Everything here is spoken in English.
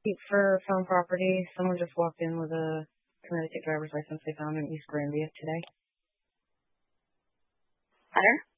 For found property, someone just walked in with a Connecticut driver's license they found in East Granby today. Hunter?